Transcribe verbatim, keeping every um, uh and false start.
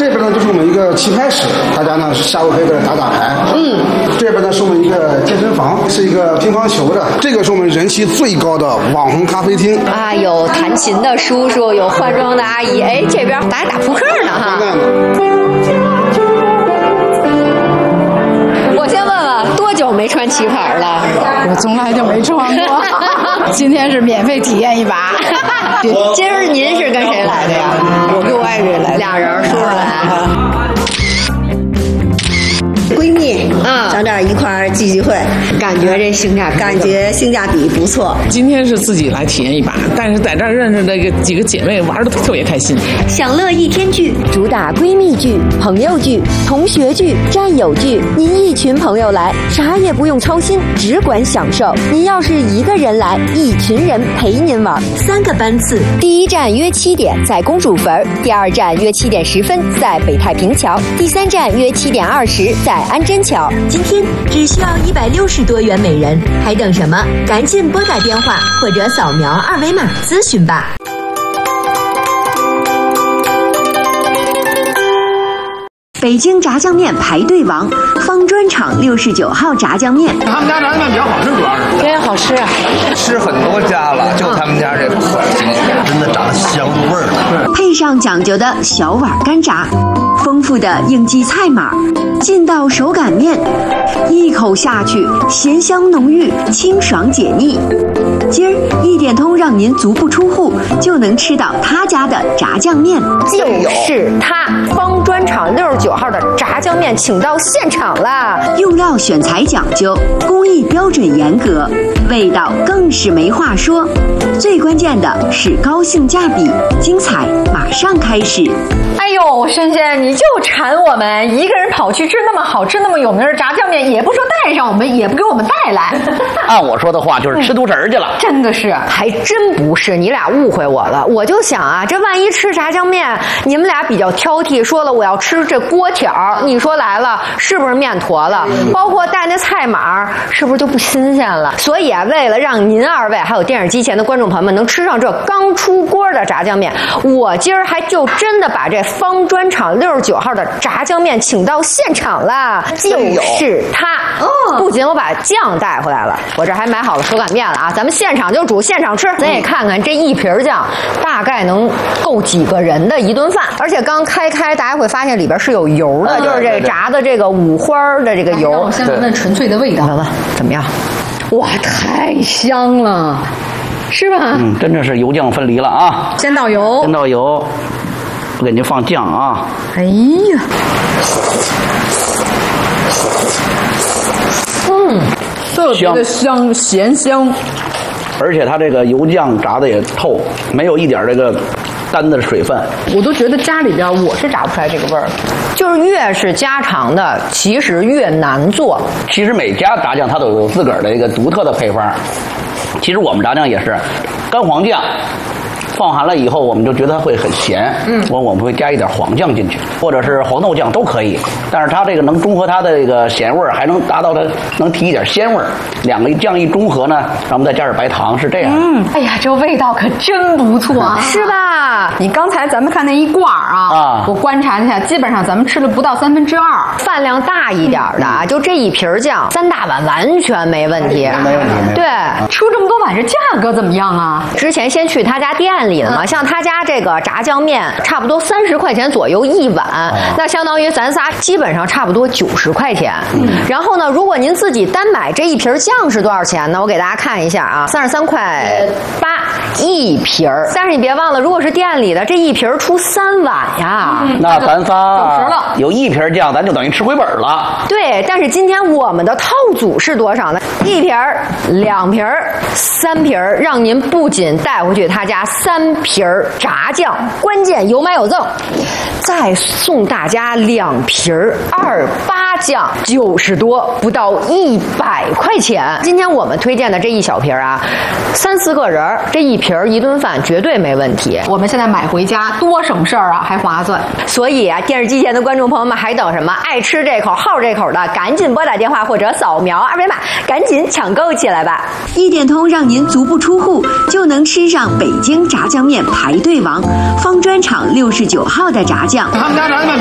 这边呢就是我们一个棋牌室，大家呢下午可以在这打打牌。嗯，这边呢是我们一个健身房，是一个乒乓球的。这个是我们人气最高的网红咖啡厅啊，有弹琴的叔叔，有化妆的阿姨，哎，这边大家打扑克呢哈。我先问问，多久没穿棋牌了？ 我从来就没穿过，今天是免费体验一把。 今儿您是跟谁来的呀？ 我跟我爱人来， 俩人叔叔来。 闺蜜，嗯，咱这儿一块儿聚聚会， 感觉这性价比， 感觉性价比不错。 今天是自己来体验一把，但是在这儿认识的个几个姐妹玩的特别开心。 享乐一天聚，主打闺蜜聚、朋友聚、同学聚、战友聚。您一群朋友来，啥也不用操心，只管享受。您要是一个人来，一群人陪您玩。三个班次，第一站约七点在公主坟，第二站约七点十分在北太平桥，第三站约七点二十在安贞桥。今天只需要一百六十多元每人，还等什么？赶紧拨打电话或者扫描二维码咨询吧。北京炸酱面排队王，方砖厂六十九号炸酱面。 他们家炸酱面比较好吃，主要是对，好吃啊。 吃很多家了，就他们家这不行，真的炸的香入味儿了。 配上讲究的小碗干炸，丰富的应季菜码，劲道手擀面，一口下去，咸香浓郁，清爽解腻。今儿一点通让您足不出户就能吃到他家的炸酱面， 就是他方砖厂六十九号的炸酱面，请到现场了。 用料选材讲究，工艺标准严格，味道更是没话说。最关键的是高性价比，精彩马上开始。 哎呦，萱萱，你就馋我们一个人跑去吃那么好吃、那么有名的炸酱面，也不说带上我们，也不给我们带来。 按我说的话，就是吃独食去了。 真的是，还真不是，你俩误会我了。我就想啊，这万一吃炸酱面，你们俩比较挑剔，说了我要吃这锅条，你说来了是不是面坨了？包括带那菜码，是不是就不新鲜了？所以啊，为了让您二位还有电视机前的观众朋友们能吃上这刚出锅的炸酱面，我今儿还就真的把这方砖厂六十九号的炸酱面请到现场了，就是它。哦，不仅我把酱带回来了，我这还买好了手擀面了啊！咱们现场就煮，现场吃。咱也看看这一瓶酱大概能够几个人的一顿饭。而且刚开开，大家会发现里边是有油的，就是这炸的这个五花的这个油， 先闻闻纯粹的味道。 闻闻怎么样？哇，太香了，是吧？ 嗯，真的是油酱分离了啊！ 先倒油， 先倒油，我给您放酱啊！ 哎呀， 嗯， 特别的香，咸香， 而且它这个油酱炸的也透，没有一点这个单的水分。 我都觉得家里边我是炸不出来这个味儿， 就是越是家常的，其实越难做。 其实每家炸酱它都有自个儿的一个独特的配方。其实我们炸酱也是干黄酱。放寒了以后，我们就觉得它会很咸，嗯，我我们会加一点黄酱进去，或者是黄豆酱都可以。但是它这个能中和它的这个咸味儿，还能达到它能提一点鲜味儿。两个酱一中和呢，咱们再加点白糖，是这样。 嗯，哎呀，这味道可真不错啊， 是吧？ 你刚才咱们看那一罐啊，啊，我观察一下，基本上咱们吃了不到三分之二， 饭量大一点的啊，嗯、就这一瓶酱，三大碗完全没问题。 没问题。 对， 出这么多碗，这价格怎么样啊？ 之前先去他家店里了嘛，像他家这个炸酱面，差不多三十块钱左右一碗，哦、那相当于咱仨基本上差不多九十块钱。嗯、然后呢，如果您自己单买这一瓶酱是多少钱呢？我给大家看一下啊，三十三块八一瓶儿。但是你别忘了，如果是店里的这一瓶出三碗呀， 嗯、那咱仨有一瓶酱，咱就等于吃回本了。 对，但是今天我们的套组是多少呢？一瓶儿、两瓶儿、三瓶儿，让您不仅带回去他家三瓶儿炸酱，关键有买有赠，再送大家两瓶儿二八酱，九十多，不到一百块钱。今天我们推荐的这一小瓶啊，三四个人这一瓶一顿饭绝对没问题。 我们现在买回家多省事儿啊，还划算。 所以啊，电视机前的观众朋友们还等什么？爱吃这口好这口的，赶紧拨打电话或者扫描二维码，赶紧抢购起来吧！ 一点通让您足不出户就能吃上北京炸酱面排队王，方砖厂六十九号的炸酱。 他们家炸酱面